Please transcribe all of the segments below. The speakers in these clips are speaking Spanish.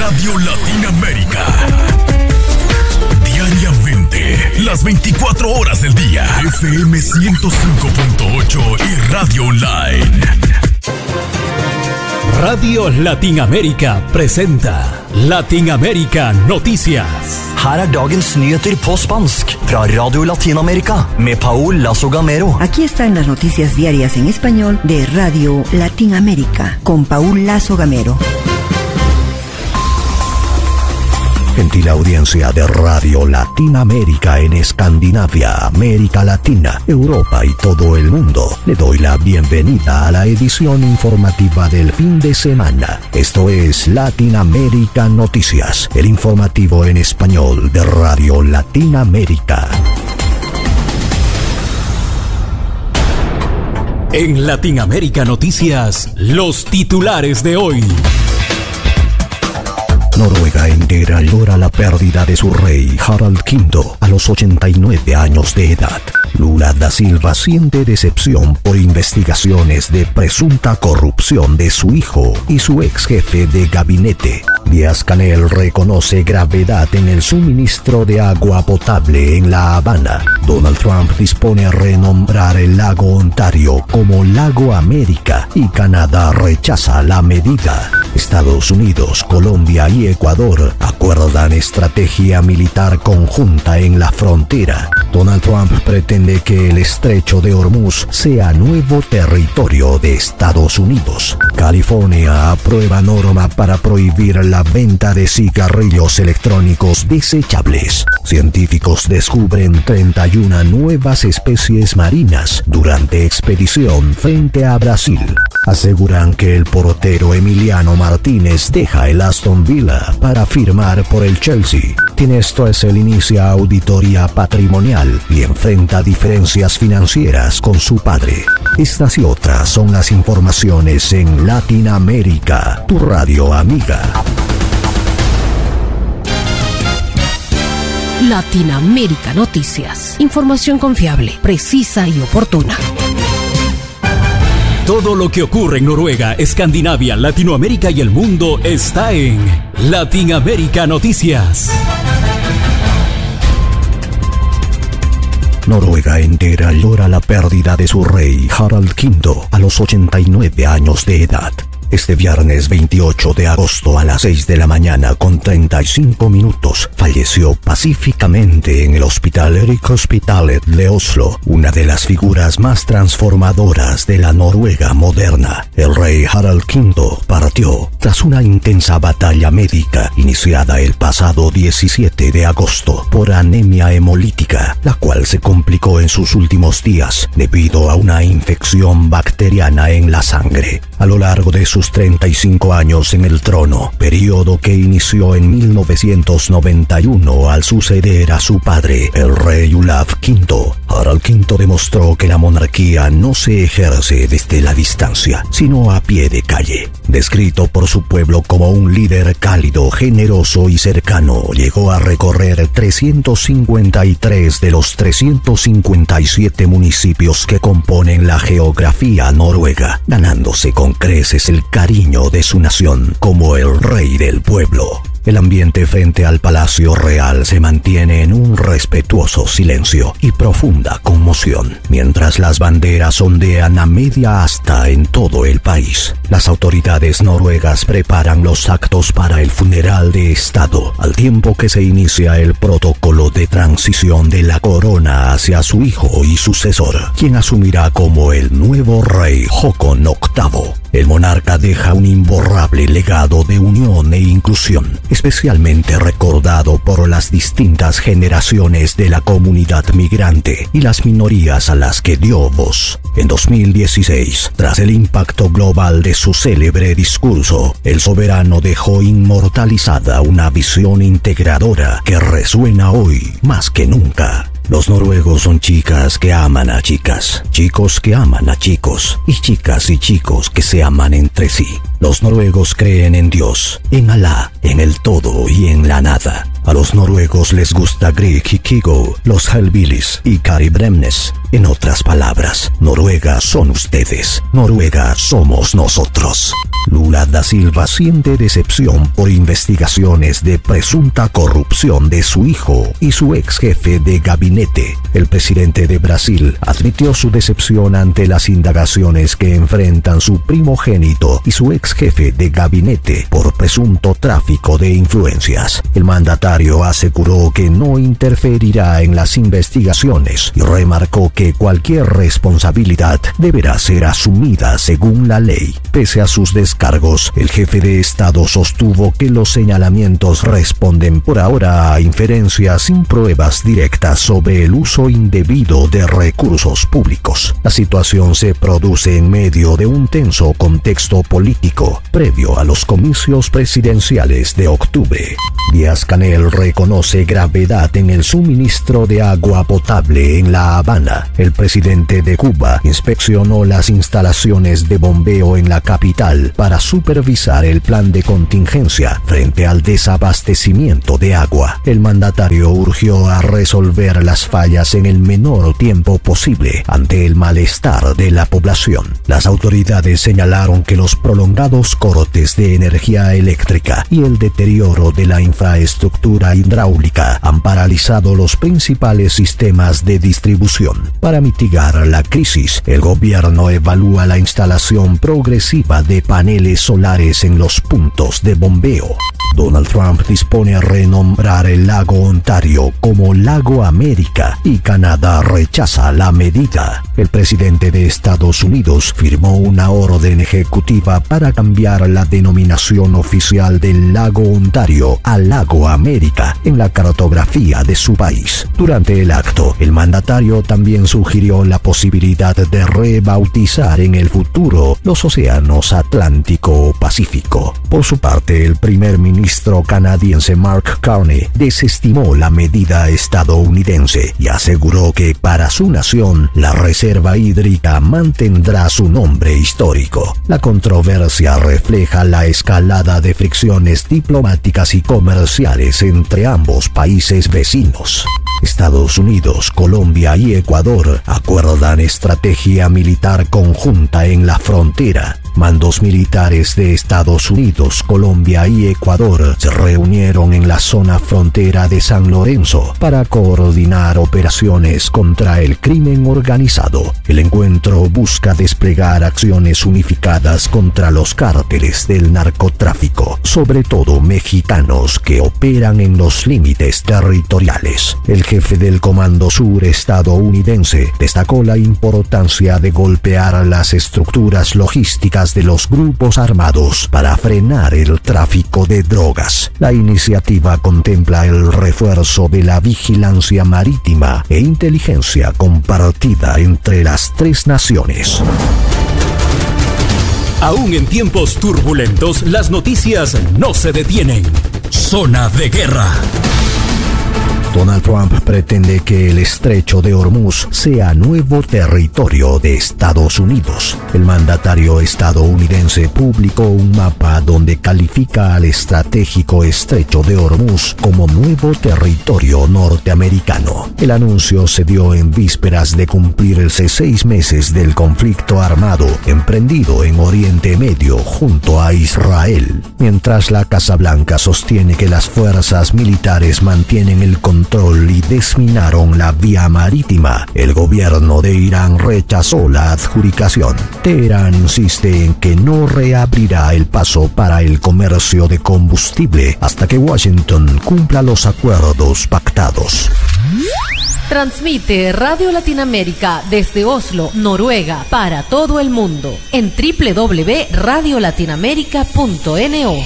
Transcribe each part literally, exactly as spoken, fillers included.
Radio Latinoamérica. Diariamente, las veinticuatro horas del día. F M ciento cinco punto ocho y Radio Online. Radio Latinoamérica presenta Latinoamérica Noticias. Her er dagens nyheter på spansk fra Radio Latinoamérica med Paul Lazo Gamero. Aquí están las noticias diarias en español de Radio Latinoamérica con Paul Lazo Gamero. Gentil audiencia de Radio Latinoamérica en Escandinavia, América Latina, Europa y todo el mundo, le doy la bienvenida a la edición informativa del fin de semana. Esto es Latinoamérica Noticias, el informativo en español de Radio Latinoamérica. En Latinoamérica Noticias, los titulares de hoy. Noruega entera llora la pérdida de su rey Harald quinto a los ochenta y nueve años de edad. Lula da Silva siente decepción por investigaciones de presunta corrupción de su hijo y su ex jefe de gabinete. Díaz-Canel reconoce gravedad en el suministro de agua potable en La Habana. Donald Trump dispone a renombrar el lago Ontario como Lago América y Canadá rechaza la medida. Estados Unidos, Colombia y Ecuador acuerdan estrategia militar conjunta en la frontera. Donald Trump pretende que el estrecho de Hormuz sea nuevo territorio de Estados Unidos. California aprueba norma para prohibir la venta de cigarrillos electrónicos desechables. Científicos descubren treinta y una nuevas especies marinas durante expedición frente a Brasil. Aseguran que el portero Emiliano Martínez deja el Aston Villa para firmar por el Chelsea. Tinestosel inicia auditoría patrimonial y enfrenta diferencias financieras con su padre. Estas y otras son las informaciones en Latinoamérica, tu radio amiga. Latinoamérica Noticias. Información confiable, precisa y oportuna. Todo lo que ocurre en Noruega, Escandinavia, Latinoamérica y el mundo está en Latinoamérica Noticias. Noruega entera llora la pérdida de su rey Harald quinto a los ochenta y nueve años de edad. Este viernes veintiocho de agosto a las seis de la mañana con treinta y cinco minutos falleció pacíficamente en el Hospital Erik Hospitalet de Oslo, una de las figuras más transformadoras de la Noruega moderna. El rey Harald quinto partió tras una intensa batalla médica iniciada el pasado diecisiete de agosto por anemia hemolítica, la cual se complicó en sus últimos días debido a una infección bacteriana en la sangre. A lo largo de sus treinta y cinco años en el trono, periodo que inició en mil novecientos noventa y uno al suceder a su padre, el rey Olaf quinto, Harald quinto demostró que la monarquía no se ejerce desde la distancia, sino a pie de calle. Descrito por su pueblo como un líder cálido, generoso y cercano, llegó a recorrer trescientos cincuenta y tres de los trescientos cincuenta y siete municipios que componen la geografía noruega, ganándose con creces el cariño de su nación como el rey del pueblo. El ambiente frente al Palacio Real se mantiene en un respetuoso silencio y profunda conmoción, mientras las banderas ondean a media asta en todo el país. Las autoridades noruegas preparan los actos para el funeral de Estado, al tiempo que se inicia el protocolo de transición de la corona hacia su hijo y sucesor, quien asumirá como el nuevo rey Håkon octavo. El monarca deja un imborrable legado de unión e inclusión, especialmente recordado por las distintas generaciones de la comunidad migrante y las minorías a las que dio voz. En dos mil dieciséis, tras el impacto global de su célebre discurso, el soberano dejó inmortalizada una visión integradora que resuena hoy más que nunca. Los noruegos son chicas que aman a chicas, chicos que aman a chicos, y chicas y chicos que se aman entre sí. Los noruegos creen en Dios, en Alá, en el todo y en la nada. A los noruegos les gusta Grieg y Kygo, los Hellbillies y Kari Bremnes. En otras palabras, Noruega son ustedes, Noruega somos nosotros. Lula da Silva siente decepción por investigaciones de presunta corrupción de su hijo y su ex jefe de gabinete. El presidente de Brasil admitió su decepción ante las indagaciones que enfrentan su primogénito y su ex jefe de gabinete por presunto tráfico de influencias. El mandatario aseguró que no interferirá en las investigaciones y remarcó que cualquier responsabilidad deberá ser asumida según la ley. Pese a sus descargos, el jefe de Estado sostuvo que los señalamientos responden por ahora a inferencias sin pruebas directas sobre el uso indebido de recursos públicos. La situación se produce en medio de un tenso contexto político previo a los comicios presidenciales de octubre. Díaz-Canel reconoce gravedad en el suministro de agua potable en La Habana. El presidente de Cuba inspeccionó las instalaciones de bombeo en la capital para supervisar el plan de contingencia frente al desabastecimiento de agua. El mandatario urgió a resolver las fallas en el menor tiempo posible ante el malestar de la población. Las autoridades señalaron que los prolongados cortes de energía eléctrica y el deterioro de la infraestructura hidráulica han paralizado los principales sistemas de distribución. Para mitigar la crisis, el gobierno evalúa la instalación progresiva de paneles solares en los puntos de bombeo. Donald Trump dispone a renombrar el lago Ontario como Lago América y Canadá rechaza la medida. El presidente de Estados Unidos firmó una orden ejecutiva para cambiar la denominación oficial del lago Ontario a Lago América en la cartografía de su país. Durante el acto, el mandatario también sugirió la posibilidad de rebautizar en el futuro los océanos Atlántico o Pacífico. Por su parte, el primer ministro canadiense Mark Carney desestimó la medida estadounidense y aseguró que para su nación la reserva hídrica mantendrá su nombre histórico. La controversia refleja la escalada de fricciones diplomáticas y comerciales entre ambos países vecinos. Estados Unidos, Colombia y Ecuador acuerdan estrategia militar conjunta en la frontera. Mandos militares de Estados Unidos, Colombia y Ecuador se reunieron en la zona frontera de San Lorenzo para coordinar operaciones contra el crimen organizado. El encuentro busca desplegar acciones unificadas contra los cárteles del narcotráfico, sobre todo mexicanos que operan en los límites territoriales. El jefe del Comando Sur estadounidense destacó la importancia de golpear las estructuras logísticas de los grupos armados para frenar el tráfico de drogas. La iniciativa contempla el refuerzo de la vigilancia marítima e inteligencia compartida entre las tres naciones. Aún en tiempos turbulentos, las noticias no se detienen. Zona de guerra. Donald Trump pretende que el estrecho de Hormuz sea nuevo territorio de Estados Unidos. El mandatario estadounidense publicó un mapa donde califica al estratégico estrecho de Hormuz como nuevo territorio norteamericano. El anuncio se dio en vísperas de cumplirse seis meses del conflicto armado emprendido en Oriente Medio junto a Israel. Mientras la Casa Blanca sostiene que las fuerzas militares mantienen el control y desminaron la vía marítima, el gobierno de Irán rechazó la adjudicación. Teherán insiste en que no reabrirá el paso para el comercio de combustible hasta que Washington cumpla los acuerdos pactados. Transmite Radio Latinoamérica desde Oslo, Noruega, para todo el mundo en doble u doble u doble u punto radio latinoamérica punto no.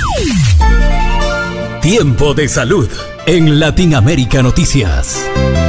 Tiempo de salud en Latinoamérica Noticias.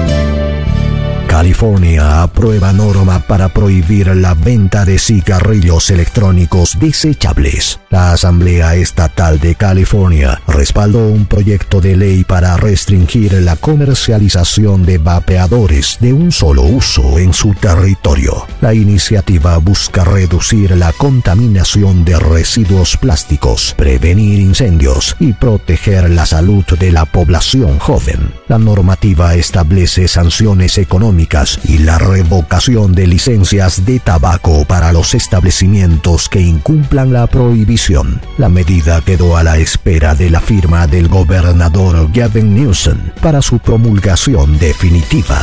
California aprueba norma para prohibir la venta de cigarrillos electrónicos desechables. La Asamblea Estatal de California respaldó un proyecto de ley para restringir la comercialización de vapeadores de un solo uso en su territorio. La iniciativa busca reducir la contaminación de residuos plásticos, prevenir incendios y proteger la salud de la población joven. La normativa establece sanciones económicas económicas y la revocación de licencias de tabaco para los establecimientos que incumplan la prohibición. La medida quedó a la espera de la firma del gobernador Gavin Newsom para su promulgación definitiva.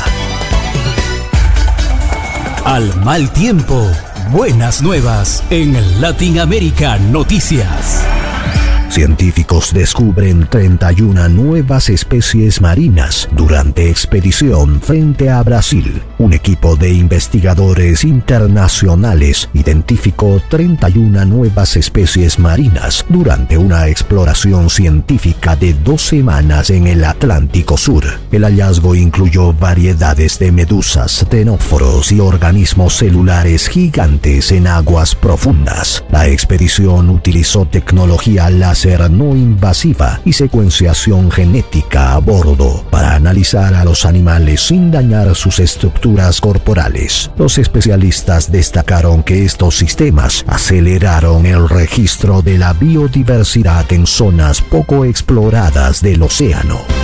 Al mal tiempo, buenas nuevas en Latinoamérica Noticias. Científicos descubren treinta y una nuevas especies marinas durante expedición frente a Brasil. Un equipo de investigadores internacionales identificó treinta y una nuevas especies marinas durante una exploración científica de dos semanas en el Atlántico Sur. El hallazgo incluyó variedades de medusas, ctenóforos y organismos celulares gigantes en aguas profundas. La expedición utilizó tecnología láser no invasiva y secuenciación genética a bordo para analizar a los animales sin dañar sus estructuras corporales. Los especialistas destacaron que estos sistemas aceleraron el registro de la biodiversidad en zonas poco exploradas del océano.